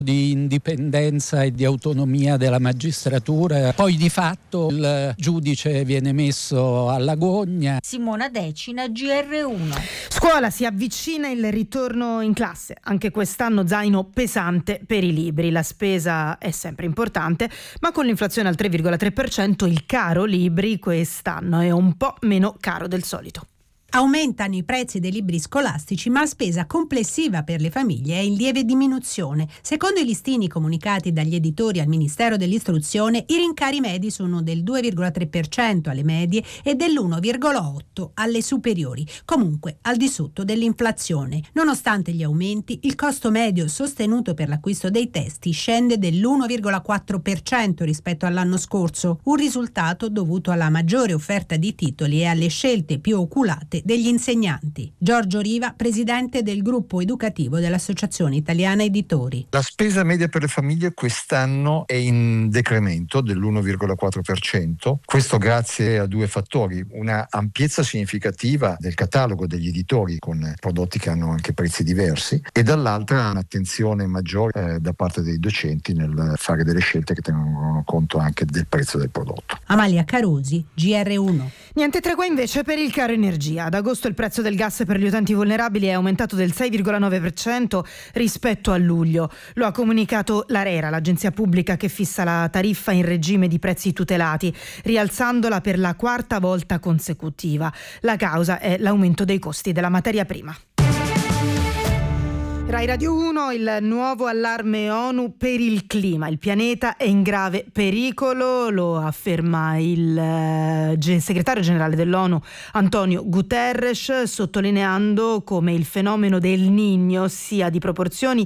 di indipendenza e di autonomia della magistratura. Poi di fatto il giudice viene messo alla gogna. Simona Decina, GR1. Scuola, si avvicina il ritorno in classe. Anche quest'anno zaino pesante per i libri. La spesa è sempre importante, ma con l'inflazione al 3,3% il caro libri quest'anno è un po' meno caro del solito. Aumentano i prezzi dei libri scolastici, ma la spesa complessiva per le famiglie è in lieve diminuzione. Secondo i listini comunicati dagli editori al Ministero dell'Istruzione, i rincari medi sono del 2,3% alle medie e dell'1,8% alle superiori, comunque al di sotto dell'inflazione. Nonostante gli aumenti, il costo medio sostenuto per l'acquisto dei testi scende dell'1,4% rispetto all'anno scorso, un risultato dovuto alla maggiore offerta di titoli e alle scelte più oculate degli insegnanti. Giorgio Riva, presidente del gruppo educativo dell'Associazione Italiana Editori. La spesa media per le famiglie quest'anno è in decremento dell'1,4%, questo grazie a due fattori: una ampiezza significativa del catalogo degli editori con prodotti che hanno anche prezzi diversi, e dall'altra un'attenzione maggiore da parte dei docenti nel fare delle scelte che tengono conto anche del prezzo del prodotto. Amalia Carusi, GR1. Niente tregua invece per il caro energia. Ad agosto il prezzo del gas per gli utenti vulnerabili è aumentato del 6,9% rispetto a luglio. Lo ha comunicato l'ARERA, l'agenzia pubblica che fissa la tariffa in regime di prezzi tutelati, rialzandola per la quarta volta consecutiva. La causa è l'aumento dei costi della materia prima. Rai Radio 1, il nuovo allarme ONU per il clima. Il pianeta è in grave pericolo, lo afferma il segretario generale dell'ONU Antonio Guterres, sottolineando come il fenomeno del Niño sia di proporzioni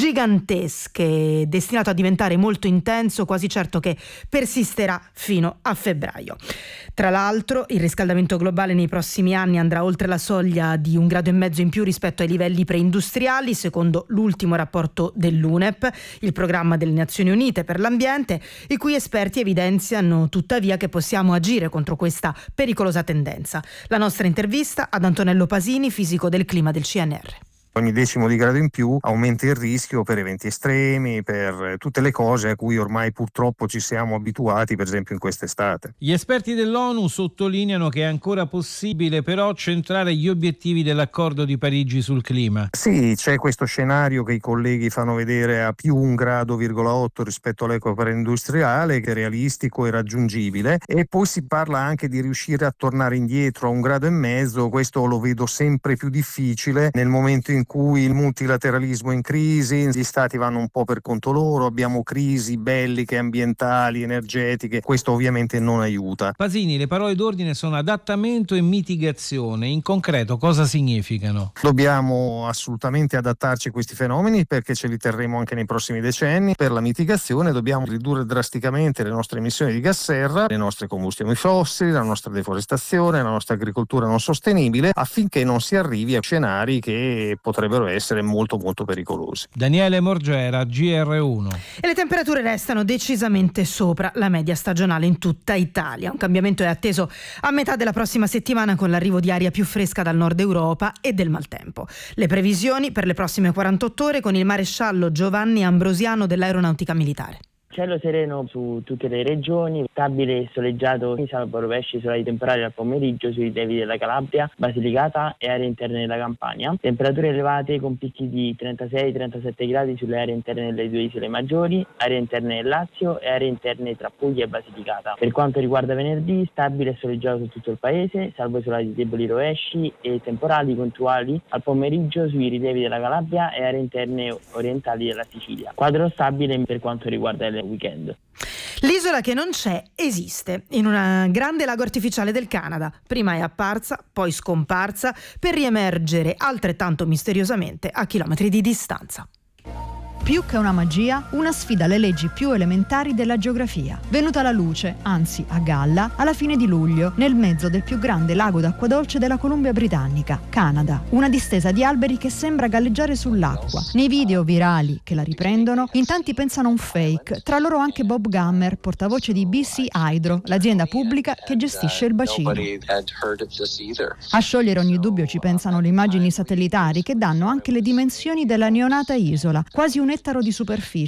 gigantesche, destinato a diventare molto intenso, quasi certo che persisterà fino a febbraio. Tra l'altro, il riscaldamento globale nei prossimi anni andrà oltre la soglia di 1,5 gradi in più rispetto ai livelli preindustriali, secondo l'ultimo rapporto dell'UNEP, il programma delle Nazioni Unite per l'ambiente, i cui esperti evidenziano tuttavia che possiamo agire contro questa pericolosa tendenza. La nostra intervista ad Antonello Pasini, fisico del clima del CNR. Ogni decimo di grado in più aumenta il rischio per eventi estremi, per tutte le cose a cui ormai purtroppo ci siamo abituati, per esempio in quest'estate. Gli esperti dell'ONU sottolineano che è ancora possibile però centrare gli obiettivi dell'accordo di Parigi sul clima. Sì, c'è questo scenario che i colleghi fanno vedere a più 1,8 gradi rispetto all'epoca preindustriale, che è realistico e raggiungibile, e poi si parla anche di riuscire a tornare indietro a 1,5 gradi. Questo lo vedo sempre più difficile nel momento in cui il multilateralismo è in crisi, gli stati vanno un po' per conto loro, abbiamo crisi belliche, ambientali, energetiche, questo ovviamente non aiuta. Pasini, le parole d'ordine sono adattamento e mitigazione. In concreto cosa significano? Dobbiamo assolutamente adattarci a questi fenomeni perché ce li terremo anche nei prossimi decenni. Per la mitigazione dobbiamo ridurre drasticamente le nostre emissioni di gas serra, le nostre combustioni fossili, la nostra deforestazione, la nostra agricoltura non sostenibile, affinché non si arrivi a scenari che potrebbero essere molto molto pericolosi. Daniele Morgera, GR1. E le temperature restano decisamente sopra la media stagionale in tutta Italia. Un cambiamento è atteso a metà della prossima settimana con l'arrivo di aria più fresca dal nord Europa e del maltempo. Le previsioni per le prossime 48 ore con il maresciallo Giovanni Ambrosiano dell'Aeronautica Militare. Cielo sereno su tutte le regioni, stabile e soleggiato, salvo rovesci solari temporali al pomeriggio sui rilievi della Calabria, Basilicata e aree interne della Campania. Temperature elevate con picchi di 36-37 gradi sulle aree interne delle due isole maggiori, aree interne del Lazio e aree interne tra Puglia e Basilicata. Per quanto riguarda venerdì, stabile e soleggiato su tutto il paese, salvo isolati deboli rovesci e temporali puntuali al pomeriggio sui rilievi della Calabria e aree interne orientali della Sicilia. Quadro stabile per quanto riguarda il weekend. L'isola che non c'è esiste in un grande lago artificiale del Canada. Prima è apparsa, poi scomparsa, per riemergere altrettanto misteriosamente a chilometri di distanza. Più che una magia, una sfida alle leggi più elementari della geografia. Venuta alla luce, anzi a galla, alla fine di luglio, nel mezzo del più grande lago d'acqua dolce della Columbia Britannica, Canada. Una distesa di alberi che sembra galleggiare sull'acqua. Nei video virali che la riprendono, in tanti pensano a un fake, tra loro anche Bob Gammer, portavoce di BC Hydro, l'azienda pubblica che gestisce il bacino. A sciogliere ogni dubbio ci pensano le immagini satellitari che danno anche le dimensioni della neonata isola, quasi 1 ettaro di superficie